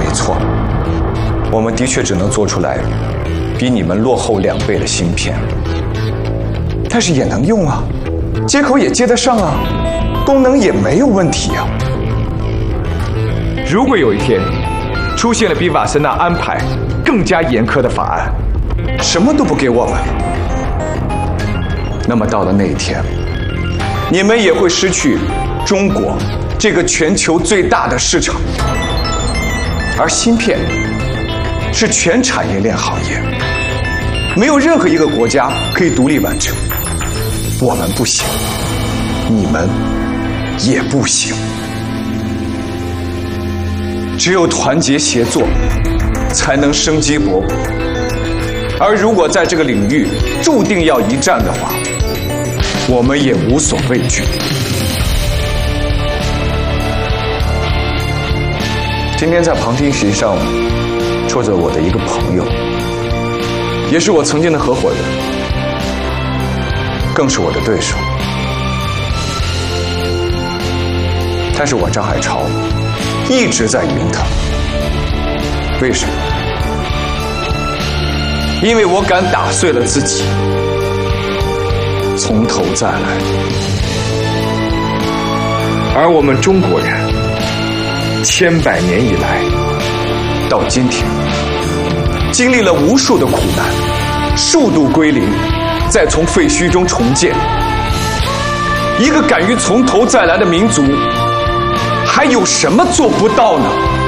错，我们的确只能做出来比你们落后2倍的芯片，但是也能用啊，接口也接得上啊，功能也没有问题啊。 如果有一天出现了比瓦森纳安排更加严苛的法案， 什么都不给我们，那么到了那一天，你们也会失去中国这个全球最大的市场，而芯片是全产业链行业，没有任何一个国家可以独立完成。我们不行，你们也不行。只有团结协作，才能生机勃勃。而如果在这个领域注定要一战的话，我们也无所畏惧。今天在旁听席上坐着我的一个朋友，也是我曾经的合伙人，更是我的对手。但是我张海潮一直在赢他，为什么？因为我敢打碎了自己，从头再来。 而我们中国人千百年以来到今天，经历了无数的苦难，数度归零，再从废墟中重建。一个敢于从头再来的民族，还有什么做不到呢？